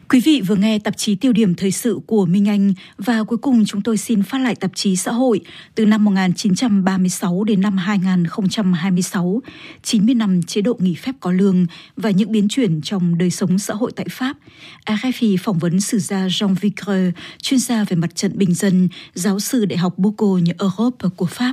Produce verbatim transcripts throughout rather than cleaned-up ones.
Quý vị vừa nghe tạp chí Tiêu điểm thời sự của Minh Anh và cuối cùng chúng tôi xin phát lại tạp chí xã hội từ năm một nghìn chín trăm ba mươi sáu đến năm hai nghìn không trăm hai mươi sáu, chín mươi năm chế độ nghỉ phép có lương và những biến chuyển trong đời sống xã hội tại Pháp. a rờ ép i phỏng vấn sử gia Jean Vicreux, chuyên gia về mặt trận bình dân, giáo sư Đại học Bourgogne Europe của Pháp.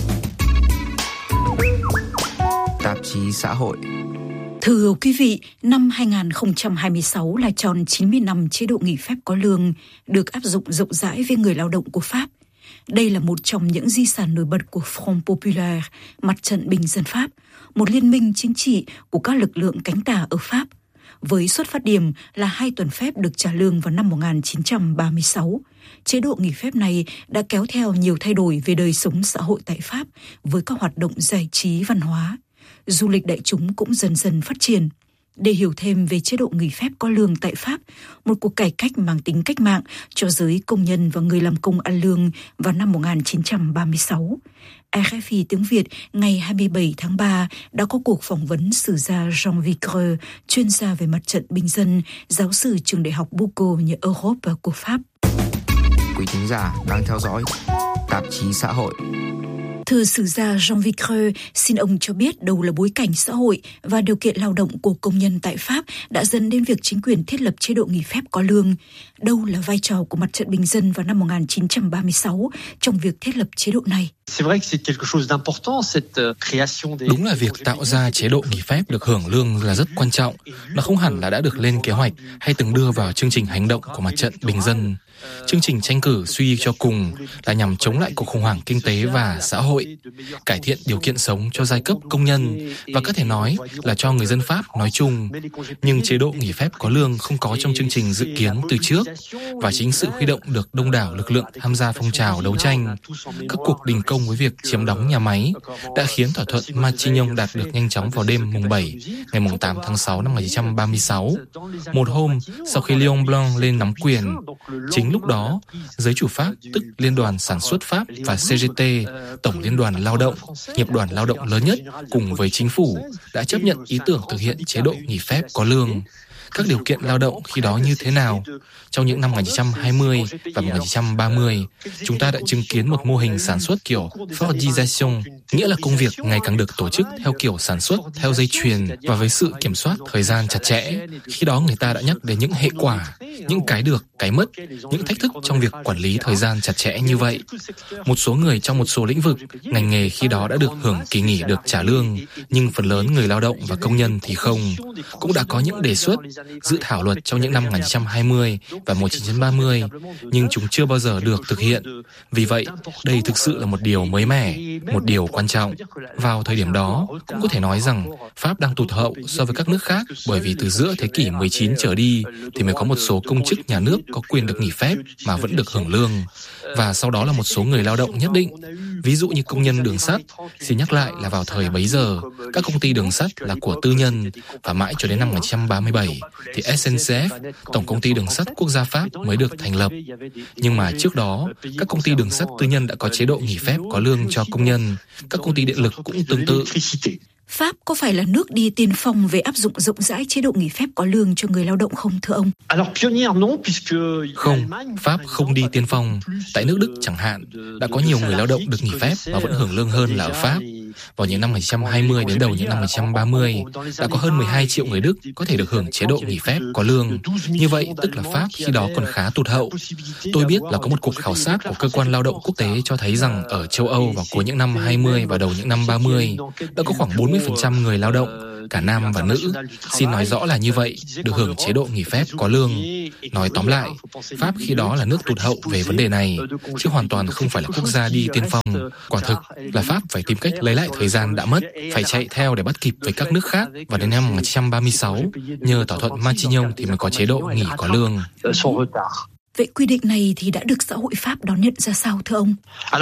Tạp chí xã hội. Thưa quý vị, năm hai nghìn không trăm hai mươi sáu là tròn chín mươi năm chế độ nghỉ phép có lương được áp dụng rộng rãi với người lao động của Pháp. Đây là một trong những di sản nổi bật của Front Populaire, mặt trận bình dân Pháp, một liên minh chính trị của các lực lượng cánh tả ở Pháp. Với xuất phát điểm là hai tuần phép được trả lương vào năm một nghìn chín trăm ba mươi sáu, chế độ nghỉ phép này đã kéo theo nhiều thay đổi về đời sống xã hội tại Pháp với các hoạt động giải trí văn hóa. Du lịch đại chúng cũng dần dần phát triển. Để hiểu thêm về chế độ nghỉ phép có lương tại Pháp, một cuộc cải cách mang tính cách mạng cho giới công nhân và người làm công ăn lương vào năm một nghìn chín trăm ba mươi sáu, a rờ ép i tiếng Việt ngày hai mươi bảy tháng ba đã có cuộc phỏng vấn sử gia Jean Vicreux, chuyên gia về mặt trận bình dân, giáo sư trường Đại học Bourgogne Europe của Pháp. Quý thính giả đang theo dõi tạp chí xã hội. Thưa sử gia Jean Vicreux, xin ông cho biết đâu là bối cảnh xã hội và điều kiện lao động của công nhân tại Pháp đã dẫn đến việc chính quyền thiết lập chế độ nghỉ phép có lương? Đâu là vai trò của mặt trận bình dân vào năm một nghìn chín trăm ba mươi sáu trong việc thiết lập chế độ này? Đúng là việc tạo ra chế độ nghỉ phép được hưởng lương là rất quan trọng. Nó không hẳn là đã được lên kế hoạch hay từng đưa vào chương trình hành động của mặt trận bình dân. Chương trình tranh cử suy cho cùng là nhằm chống lại cuộc khủng hoảng kinh tế và xã hội, cải thiện điều kiện sống cho giai cấp công nhân và có thể nói là cho người dân Pháp nói chung. Nhưng chế độ nghỉ phép có lương không có trong chương trình dự kiến từ trước, và chính sự huy động được đông đảo lực lượng tham gia phong trào đấu tranh, các cuộc đình công với việc chiếm đóng nhà máy đã khiến thỏa thuận Matignon đạt được nhanh chóng vào đêm mùng bảy, ngày mùng tám tháng sáu năm một nghìn chín trăm ba mươi sáu. Một hôm sau khi Léon Blanc lên nắm quyền, chính lúc đó, giới chủ Pháp, tức Liên đoàn Sản xuất Pháp và xê giê tê, Tổng Liên đoàn Lao động, nghiệp đoàn lao động lớn nhất, cùng với chính phủ, đã chấp nhận ý tưởng thực hiện chế độ nghỉ phép có lương. Các điều kiện lao động khi đó như thế nào? Trong những năm một nghìn chín trăm hai mươi và một nghìn chín trăm ba mươi, chúng ta đã chứng kiến một mô hình sản xuất kiểu Fordisation, nghĩa là công việc ngày càng được tổ chức theo kiểu sản xuất theo dây chuyền và với sự kiểm soát thời gian chặt chẽ. Khi đó người ta đã nhắc đến những hệ quả, những cái được, cái mất, những thách thức trong việc quản lý thời gian chặt chẽ như vậy. Một số người trong một số lĩnh vực, ngành nghề khi đó đã được hưởng kỳ nghỉ được trả lương, nhưng phần lớn người lao động và công nhân thì không. Cũng đã có những đề xuất, dự thảo luật trong những năm một nghìn chín trăm hai mươi và một nghìn chín trăm ba mươi, nhưng chúng chưa bao giờ được thực hiện. Vì vậy, đây thực sự là một điều mới mẻ, một điều quan trọng. Vào thời điểm đó, cũng có thể nói rằng Pháp đang tụt hậu so với các nước khác, bởi vì từ giữa thế kỷ mười chín trở đi thì mới có một số công chức nhà nước có quyền được nghỉ phép mà vẫn được hưởng lương. Và sau đó là một số người lao động nhất định. Ví dụ như công nhân đường sắt, xin nhắc lại là vào thời bấy giờ, các công ty đường sắt là của tư nhân, và mãi cho đến năm một nghìn chín trăm ba mươi bảy thì ét en xê ép, Tổng công ty đường sắt quốc gia Pháp mới được thành lập. Nhưng mà trước đó, các công ty đường sắt tư nhân đã có chế độ nghỉ phép có lương cho công nhân. Các công ty điện lực cũng tương tự. Pháp có phải là nước đi tiên phong về áp dụng rộng rãi chế độ nghỉ phép có lương cho người lao động không thưa ông? Không, Pháp không đi tiên phong. Tại nước Đức chẳng hạn, đã có nhiều người lao động được nghỉ phép và vẫn hưởng lương hơn là ở Pháp. Vào những năm một nghìn chín trăm hai mươi đến đầu những năm một nghìn chín trăm ba mươi, đã có hơn mười hai triệu người Đức có thể được hưởng chế độ nghỉ phép có lương. Như vậy, tức là Pháp khi đó còn khá tụt hậu. Tôi biết là có một cuộc khảo sát của Cơ quan Lao động Quốc tế cho thấy rằng ở châu Âu vào cuối những năm hai mươi và đầu những năm ba mươi, đã có khoảng bốn mươi phần trăm người lao động, cả nam và nữ, xin nói rõ là như vậy, được hưởng chế độ nghỉ phép có lương. Nói tóm lại, Pháp khi đó là nước tụt hậu về vấn đề này, chứ hoàn toàn không phải là quốc gia đi tiên phong. Quả thực là Pháp phải tìm cách lấy lại thời gian đã mất, phải chạy theo để bắt kịp với các nước khác, và đến năm một nghìn chín trăm ba mươi sáu, nhờ thỏa thuận Matignon thì mới có chế độ nghỉ có lương. Vậy quy định này thì đã được xã hội Pháp đón nhận ra sao thưa ông?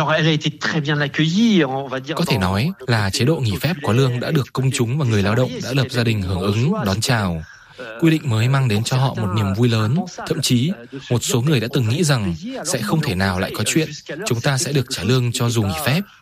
Có thể nói là chế độ nghỉ phép có lương đã được công chúng và người lao động đã lập gia đình hưởng ứng, đón chào. Quy định mới mang đến cho họ một niềm vui lớn. Thậm chí, một số người đã từng nghĩ rằng sẽ không thể nào lại có chuyện chúng ta sẽ được trả lương cho dù nghỉ phép.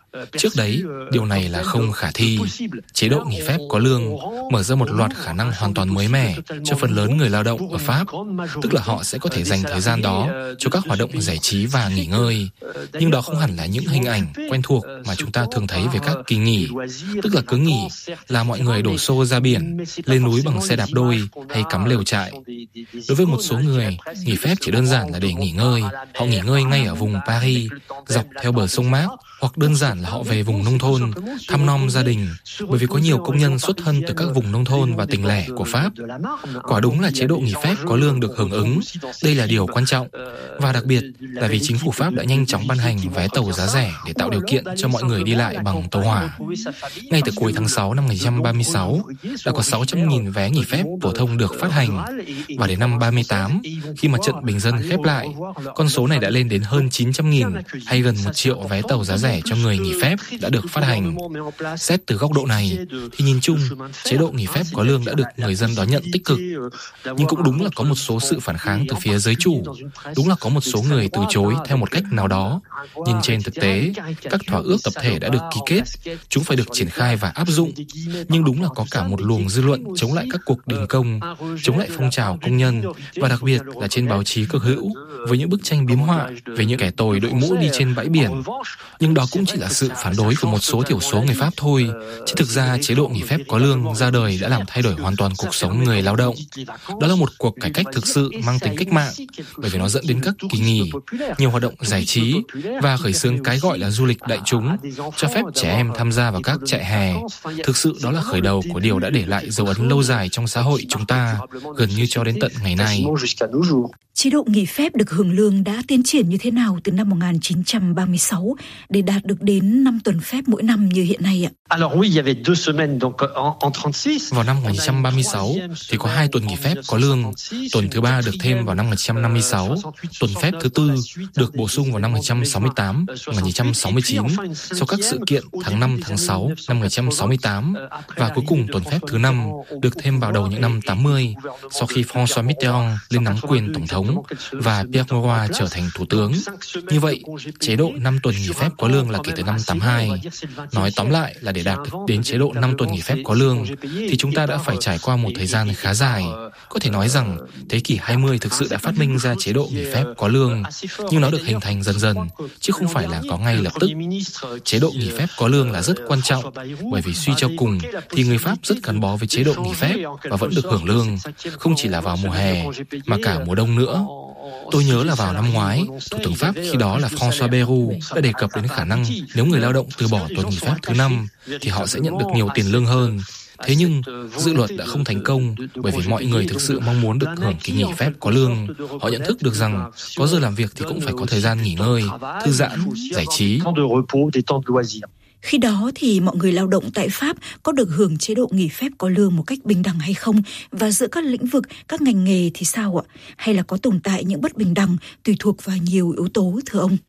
Trước đấy, điều này là không khả thi. Chế độ nghỉ phép có lương mở ra một loạt khả năng hoàn toàn mới mẻ cho phần lớn người lao động ở Pháp, tức là họ sẽ có thể dành thời gian đó cho các hoạt động giải trí và nghỉ ngơi. Nhưng đó không hẳn là những hình ảnh quen thuộc mà chúng ta thường thấy về các kỳ nghỉ, tức là cứ nghỉ là mọi người đổ xô ra biển, lên núi bằng xe đạp đôi hay cắm lều trại. Đối với một số người, nghỉ phép chỉ đơn giản là để nghỉ ngơi. Họ nghỉ ngơi ngay ở vùng Paris, dọc theo bờ sông Mác, hoặc đơn giản là họ về vùng nông thôn, thăm nom gia đình, bởi vì có nhiều công nhân xuất thân từ các vùng nông thôn và tỉnh lẻ của Pháp. Quả đúng là chế độ nghỉ phép có lương được hưởng ứng, đây là điều quan trọng, và đặc biệt là vì chính phủ Pháp đã nhanh chóng ban hành vé tàu giá rẻ để tạo điều kiện cho mọi người đi lại bằng tàu hỏa. Ngay từ cuối tháng sáu năm một nghìn chín trăm ba mươi sáu, đã có sáu trăm nghìn vé nghỉ phép phổ thông được phát hành, và đến năm ba mươi tám, khi mặt trận bình dân khép lại, con số này đã lên đến hơn chín trăm nghìn, hay gần một triệu vé tàu giá rẻ cho người nghỉ phép đã được phát hành. Xét từ góc độ này, thì nhìn chung, chế độ nghỉ phép có lương đã được người dân đón nhận tích cực. Nhưng cũng đúng là có một số sự phản kháng từ phía giới chủ. Đúng là có một số người từ chối theo một cách nào đó. Nhưng trên thực tế, các thỏa ước tập thể đã được ký kết, chúng phải được triển khai và áp dụng. Nhưng đúng là có cả một luồng dư luận chống lại các cuộc đình công, chống lại phong trào công nhân, và đặc biệt là trên báo chí cực hữu, với những bức tranh biếm họa về những kẻ tồi đội mũ đi trên bãi biển. Nhưng đó cũng chỉ là sự phản đối của một số thiểu số người Pháp thôi, chứ thực ra chế độ nghỉ phép có lương ra đời đã làm thay đổi hoàn toàn cuộc sống người lao động. Đó là một cuộc cải cách thực sự mang tính cách mạng, bởi vì nó dẫn đến các kỳ nghỉ, nhiều hoạt động giải trí và khởi xướng cái gọi là du lịch đại chúng, cho phép trẻ em tham gia vào các trại hè. Thực sự đó là khởi đầu của điều đã để lại dấu ấn lâu dài trong xã hội chúng ta, gần như cho đến tận ngày nay. Chế độ nghỉ phép được hưởng lương đã tiến triển như thế nào từ năm một nghìn chín trăm ba mươi sáu để đạt được đến năm tuần phép mỗi năm như hiện nay ạ? Vào năm một nghìn chín trăm ba mươi sáu thì có hai tuần nghỉ phép có lương. Tuần thứ ba được thêm vào năm một nghìn chín trăm năm mươi sáu. Tuần phép thứ tư được bổ sung vào năm một nghìn chín trăm sáu mươi tám, một nghìn chín trăm sáu mươi chín sau các sự kiện tháng năm, tháng sáu năm một nghìn chín trăm sáu mươi tám, và cuối cùng tuần phép thứ năm được thêm vào đầu những năm tám mươi sau khi François Mitterrand lên nắm quyền tổng thống và Pierre Mauroy trở thành thủ tướng. Như vậy, chế độ năm tuần nghỉ phép có lương là kể từ năm tám mươi hai. Nói tóm lại là để đạt được đến chế độ năm tuần nghỉ phép có lương thì chúng ta đã phải trải qua một thời gian khá dài. Có thể nói rằng thế kỷ hai mươi thực sự đã phát minh ra chế độ nghỉ phép có lương, nhưng nó được hình thành dần dần, chứ không phải là có ngay lập tức. Chế độ nghỉ phép có lương là rất quan trọng, bởi vì suy cho cùng thì người Pháp rất gắn bó với chế độ nghỉ phép và vẫn được hưởng lương, không chỉ là vào mùa hè, mà cả mùa đông nữa. Tôi nhớ là vào năm ngoái, Thủ tướng Pháp khi đó là François Bayrou đã đề cập đến khả năng nếu người lao động từ bỏ tuần nghỉ phép thứ năm thì họ sẽ nhận được nhiều tiền lương hơn. Thế nhưng, dự luật đã không thành công bởi vì mọi người thực sự mong muốn được hưởng kỳ nghỉ phép có lương. Họ nhận thức được rằng có giờ làm việc thì cũng phải có thời gian nghỉ ngơi, thư giãn, giải trí. Khi đó thì mọi người lao động tại Pháp có được hưởng chế độ nghỉ phép có lương một cách bình đẳng hay không? Và giữa các lĩnh vực, các ngành nghề thì sao ạ? Hay là có tồn tại những bất bình đẳng tùy thuộc vào nhiều yếu tố, thưa ông?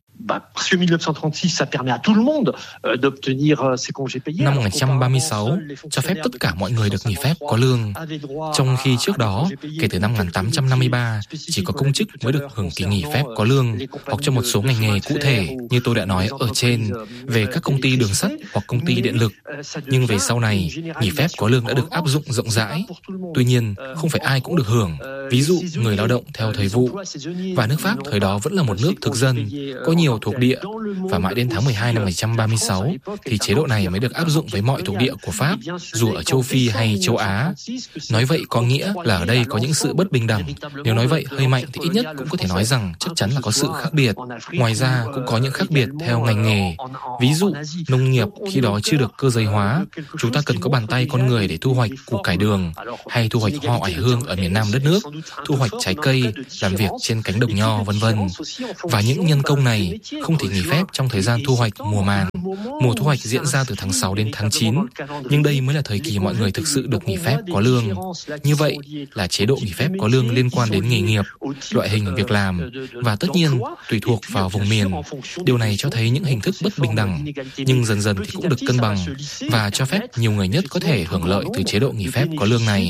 Năm một nghìn chín trăm ba mươi sáu cho phép tất cả mọi người được nghỉ phép có lương, trong khi trước đó, kể từ năm một nghìn tám trăm năm mươi ba, chỉ có công chức mới được hưởng kỳ nghỉ phép có lương, hoặc cho một số ngành nghề cụ thể như tôi đã nói ở trên, về các công ty đường sắt hoặc công ty điện lực. Nhưng về sau này, nghỉ phép có lương đã được áp dụng rộng rãi. Tuy nhiên, không phải ai cũng được hưởng, ví dụ người lao động theo thời vụ. Và nước Pháp thời đó vẫn là một nước thực dân, có nhiều thuộc địa, và mãi đến tháng mười hai năm một nghìn chín trăm ba mươi sáu thì chế độ này mới được áp dụng với mọi thuộc địa của Pháp, dù ở châu Phi hay châu Á. Nói vậy có nghĩa là ở đây có những sự bất bình đẳng. Nếu nói vậy hơi mạnh thì ít nhất cũng có thể nói rằng chắc chắn là có sự khác biệt. Ngoài ra cũng có những khác biệt theo ngành nghề. Ví dụ, nông nghiệp khi đó chưa được cơ giới hóa, chúng ta cần có bàn tay con người để thu hoạch củ cải đường, hay thu hoạch hoa oải hương ở miền Nam đất nước, thu hoạch trái cây, làm việc trên cánh đồng nho, vân vân. Và những nhân công này không thể nghỉ phép trong thời gian thu hoạch mùa màng. Mùa thu hoạch diễn ra từ tháng sáu đến tháng chín, nhưng đây mới là thời kỳ mọi người thực sự được nghỉ phép có lương. Như vậy là chế độ nghỉ phép có lương liên quan đến nghề nghiệp, loại hình việc làm, và tất nhiên tùy thuộc vào vùng miền. Điều này cho thấy những hình thức bất bình đẳng, nhưng dần dần thì cũng được cân bằng và cho phép nhiều người nhất có thể hưởng lợi từ chế độ nghỉ phép có lương này.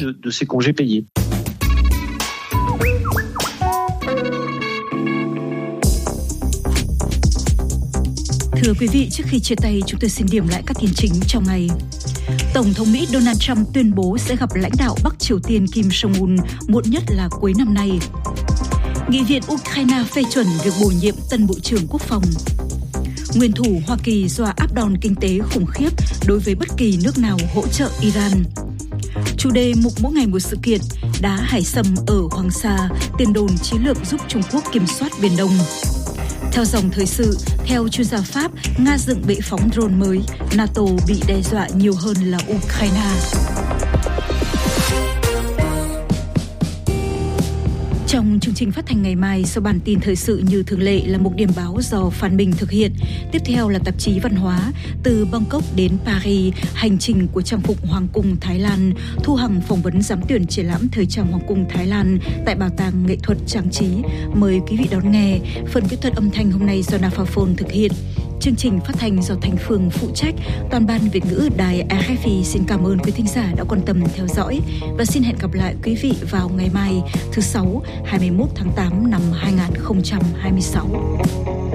Thưa quý vị, trước khi chia tay, chúng tôi xin điểm lại các tin chính trong ngày. Tổng thống Mỹ Donald Trump tuyên bố sẽ gặp lãnh đạo Bắc Triều Tiên Kim Jong-un muộn nhất là cuối năm nay. Nghị viện Ukraine phê chuẩn việc bổ nhiệm tân Bộ trưởng Quốc phòng. Nguyên thủ Hoa Kỳ dọa áp đòn kinh tế khủng khiếp đối với bất kỳ nước nào hỗ trợ Iran. Chủ đề mục mỗi ngày một sự kiện, đá hải sâm ở Hoàng Sa, tiền đồn chiến lược giúp Trung Quốc kiểm soát Biển Đông. Theo dòng thời sự, theo chuyên gia Pháp, Nga dựng bệ phóng drone mới, NATO bị đe dọa nhiều hơn là Ukraine. Trong chương trình phát thanh ngày mai, sau bản tin thời sự như thường lệ là một điểm báo do Phan Bình thực hiện. Tiếp theo là tạp chí văn hóa, từ Bangkok đến Paris, hành trình của trang phục Hoàng cung Thái Lan. Thu Hằng phỏng vấn giám tuyển triển lãm thời trang Hoàng cung Thái Lan tại Bảo tàng Nghệ thuật Trang trí. Mời quý vị đón nghe. Phần kỹ thuật âm thanh hôm nay do Nafaphone thực hiện. Chương trình phát thanh do Thành Phương phụ trách. Toàn ban Việt ngữ Đài rờ ép i xin cảm ơn quý thính giả đã quan tâm theo dõi và xin hẹn gặp lại quý vị vào ngày mai thứ Sáu, hai mươi mốt tháng tám năm hai nghìn không trăm hai mươi sáu.